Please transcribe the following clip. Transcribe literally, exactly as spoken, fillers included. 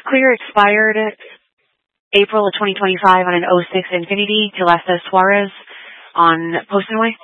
Clear expired April of twenty twenty-five on an oh six Infiniti Telesta Suarez on Poston Way.